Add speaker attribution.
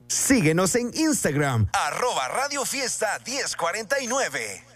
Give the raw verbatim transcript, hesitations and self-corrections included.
Speaker 1: Síguenos en Instagram, arroba Radio Fiesta diez cuarenta y nueve.